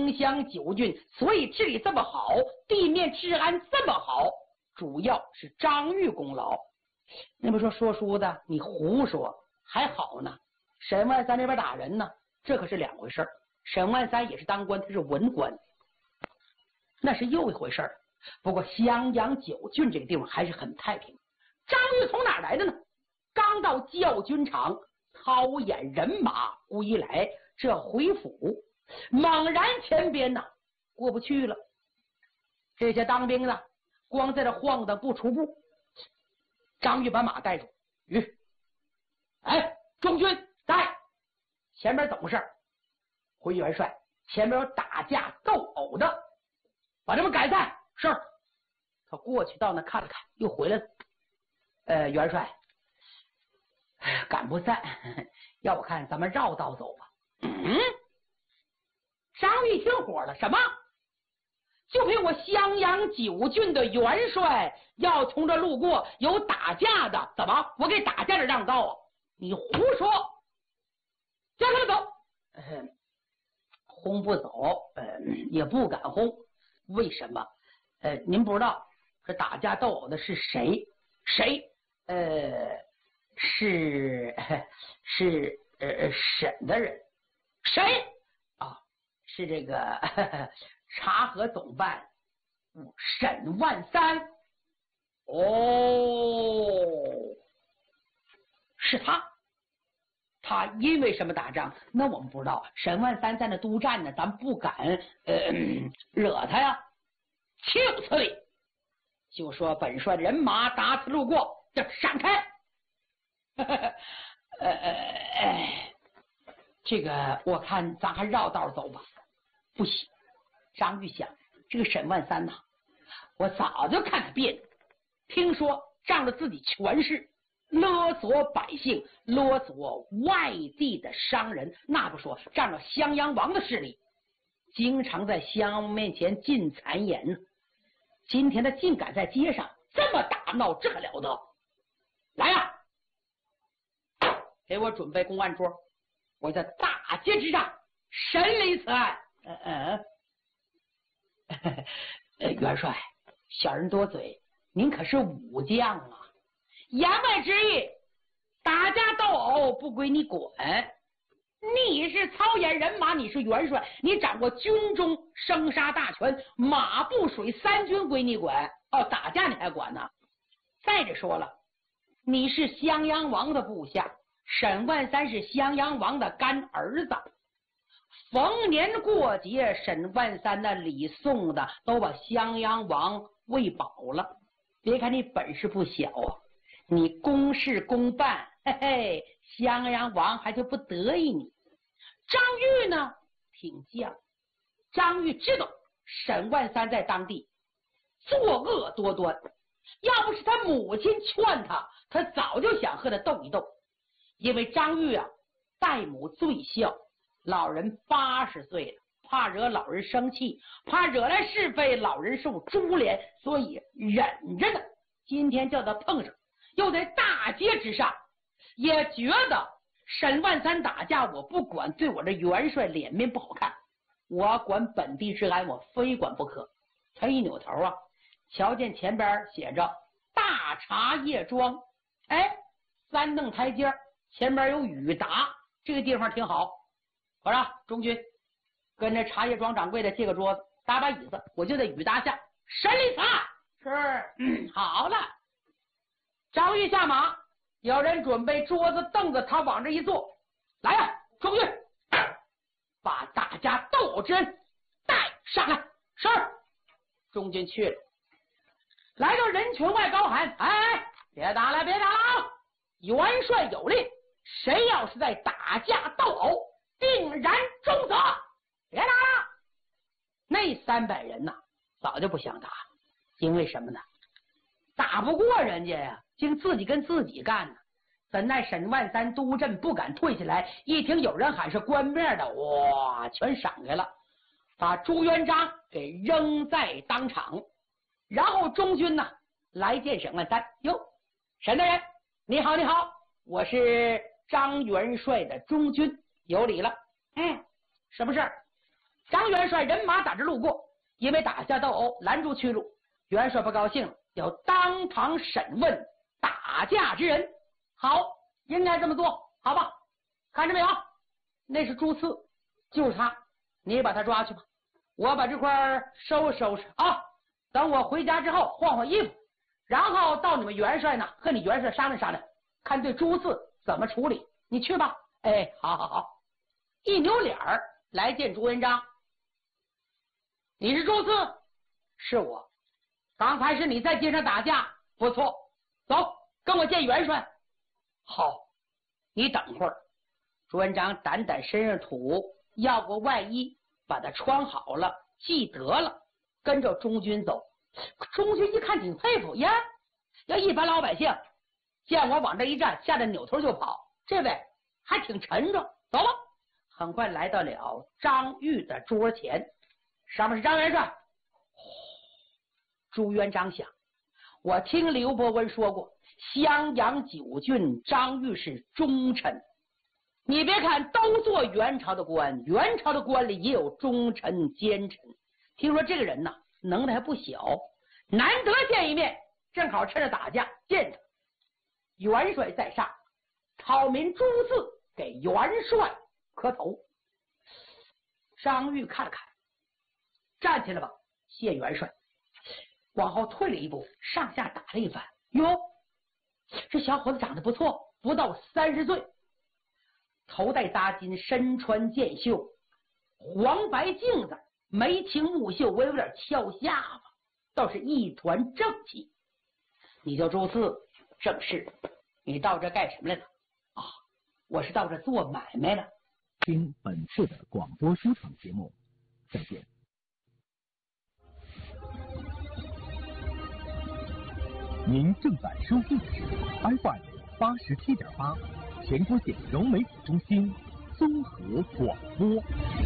荆襄9郡所以治理这么好，地面治安这么好，主要是张玉功劳。那么说书的，你胡说，还好呢。沈万三那边打人呢，这可是两回事。沈万三也是当官，他是文官，那是又一回事。不过襄阳9郡这个地方还是很太平。张玉从哪来的呢？刚到教军场操演人马归来，这回府猛然前边呢过不去了。这些当兵的光在这晃荡不出步。张玉把马带住，哎，中军在前边怎么回事？回元帅，前面有打架斗殴的，把他们赶散。是。他过去到那看了看，又回来了。元帅，赶不散，要我看咱们绕道走吧。张玉听火了，什么？就凭我襄阳9郡的元帅要从这路过，有打架的，怎么我给打架的让道啊？你胡说！叫他们走。轰不走，也不敢轰。为什么？您不知道这打架斗殴的是谁？谁？是沈的人。谁啊？是这个察合总办沈万三。是他。他因为什么打仗？那我们不知道。沈万三在那督战呢，咱们不敢惹他呀。就此理，就说本帅人马打此路过，就闪开。这个我看咱还绕道走吧。不行，张玉想，这个沈万三呐，我早就看他别扭，听说仗着自己权势勒索百姓，勒索外地的商人，那不说，仗着襄阳王的势力，经常在襄阳面前进谗言呢。今天他竟敢在街上这么打闹，这可了得！来呀，给我准备公案桌，我在大街之上审理此案。元帅，小人多嘴，您可是武将啊！言外之意，打架斗殴不归你管。你是操演人马，你是元帅，你掌握军中生杀大权，马步水3军归你管。打架你还管呢？再者说了，你是襄阳王的部下，沈万三是襄阳王的干儿子。逢年过节，沈万三的礼送的都把襄阳王喂饱了。别看你本事不小啊，你公事公办，嘿嘿，襄阳王还就不得意你。张玉呢挺犟，张玉知道沈万三在当地作恶多端，要不是他母亲劝他，他早就想和他斗一斗。因为张玉啊代母最孝，老人80岁了，怕惹老人生气，怕惹来是非，老人受株连，所以忍着呢。今天叫他碰上，又在大街之上，也觉得沈万三打架我不管，对我这元帅脸面不好看，我管本地治安，我非管不可。他一扭头啊，瞧见前边写着大茶叶庄，3凳台阶，前边有雨达，这个地方挺好。我说中军跟着茶叶庄掌柜的借个桌子，搭把椅子，我就在雨达下审理此案。是，好了。张玉下马，有人准备桌子凳子，他往这一坐。来呀，中军，把大家斗殴之人带上来。是。中军去了，来到人群外高喊：别打了，别打了！元帅有令，谁要是在打架斗殴，定然重责！别打了！那300人呢，早就不想打了。因为什么呢？打不过人家呀，竟自己跟自己干呢。怎奈沈万三督阵不敢退下来，一听有人喊是官面的，哇，全闪开了，把朱元璋给扔在当场。然后中军呢来见沈万三，哟，沈大人，你好，你好，我是张元帅的中军，有礼了。什么事儿？ 张元帅人马打着路过，因为打架斗殴拦住去路，元帅不高兴了，要当堂审问打架之人。好，应该这么做，好吧？看着没有？那是朱次，就是他，你把他抓去吧。我把这块收拾收拾啊，等我回家之后换换衣服，然后到你们元帅那和你元帅商量商量，看对朱次怎么处理。你去吧。哎，好好好。一扭脸儿来见朱元璋。你是朱次？是我。刚才是你在街上打架，不错。走，跟我见元帅。好，你等会儿。朱元璋掸掸身上土，要个外衣，把它穿好了，记得了，跟着中军走。中军一看挺佩服呀，要一般老百姓见我往这一站，吓得扭头就跑，这位还挺沉着。走吧。很快来到了张玉的桌前，上面是张元帅。朱元璋想，我听刘伯温说过，襄阳9郡张玉是忠臣。你别看都做元朝的官，元朝的官里也有忠臣奸臣。听说这个人呢，能耐还不小，难得见一面，正好趁着打架见他。元帅在上，草民朱次给元帅磕头。张玉看了看，站起来吧，谢元帅。往后退了一步，上下打了一番。哟，这小伙子长得不错，不到30岁，头戴扎巾，身穿箭袖，黄白镜子，眉清目秀，我有点翘下巴，倒是一团正气。你叫朱次？正是。你到这干什么来了？啊，我是到这做买卖了。 听本次的广播书场节目，再见。您正在收听的是 FM87.8 全国县融媒体中心综合广播。